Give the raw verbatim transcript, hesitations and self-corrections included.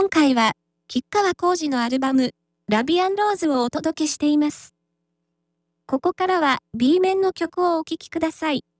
今回は、吉川晃司のアルバム、ラビアンローズをお届けしています。ここからは B 面の曲をお聴きください。